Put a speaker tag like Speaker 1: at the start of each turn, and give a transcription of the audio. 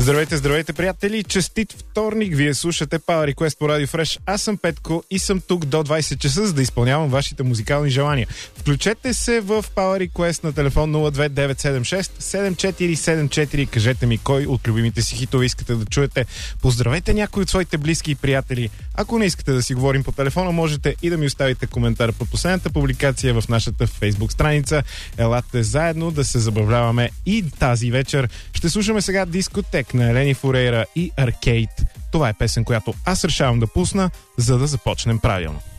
Speaker 1: Здравейте, здравейте, приятели! Честит вторник! Вие слушате Power Request по Radio Fresh. Аз съм Петко и съм тук до 20 часа, за да изпълнявам вашите музикални желания. Включете се в Power Request на телефон 02976-7474. Кажете ми кой от любимите си хитове искате да чуете. Поздравете някой от своите близки и приятели. Ако не искате да си говорим по телефона, можете и да ми оставите коментар под последната публикация в нашата Facebook страница. Елате заедно да се забавляваме и тази вечер. Ще слушаме сега дискотек на Елени Фурейра и Аркейд. Това е песен, която аз решавам да пусна, за да започнем правилно.